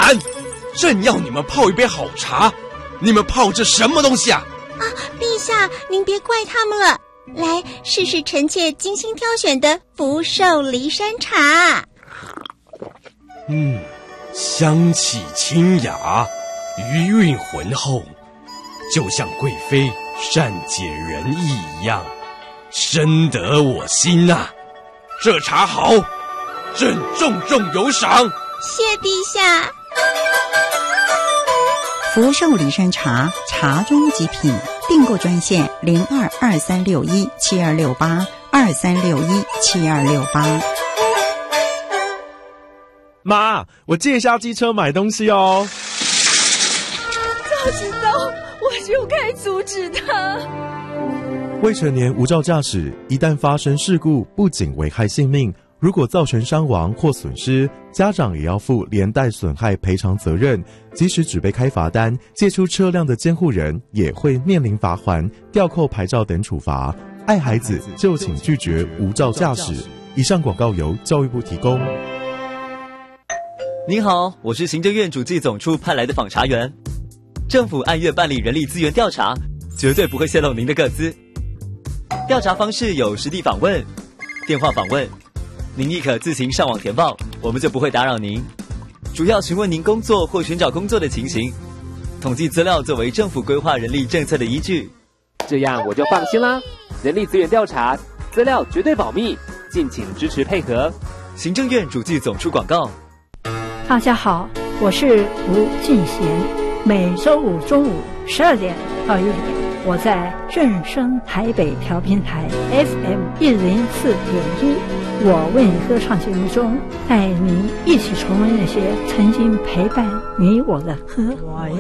然，正要你们泡一杯好茶，你们泡这什么东西啊？ 陛下，您别怪他们了。来，试试臣妾精心挑选的福寿梨山茶。 香气清雅，余韵浑厚，就像贵妃善解人意一样，深得我心啊！这茶好，朕重重有赏。 谢陛下。 福寿梨山茶，茶中极品。订购专线0223617268，23617268。 妈，我借一下机车买东西哦。 早知道我就该阻止他。 未成年无照驾驶，一旦发生事故，不仅危害性命，如果造成伤亡或损失，家长也要负连带损害赔偿责任。即使只被开罚单，借出车辆的监护人也会面临罚锾、吊扣牌照等处罚。爱孩子就请拒绝无照驾驶。以上广告由教育部提供。 您好，我是行政院主计总处派来的访查员。政府按月办理人力资源调查，绝对不会泄露您的个资。调查方式有实地访问、电话访问，您亦可自行上网填报，我们就不会打扰您。主要询问您工作或寻找工作的情形，统计资料作为政府规划人力政策的依据。 这样我就放心啦。人力资源调查，资料绝对保密，敬请支持配合。 行政院主计总处广告。 大家好，我是吴俊贤，每周五中午12点到1点，我在正声台北调频台 FM104.1，我为你歌唱节目中，带您一起重温那些曾经陪伴你我的歌。